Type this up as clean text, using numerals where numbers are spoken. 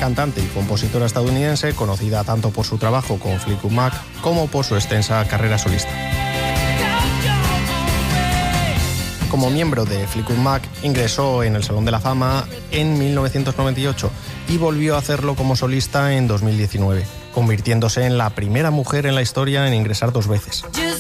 cantante y compositora estadounidense, conocida tanto por su trabajo con Fleetwood Mac como por su extensa carrera solista. Como miembro de Fleetwood Mac, ingresó en el Salón de la Fama en 1998 y volvió a hacerlo como solista en 2019, convirtiéndose en la primera mujer en la historia en ingresar 2 veces.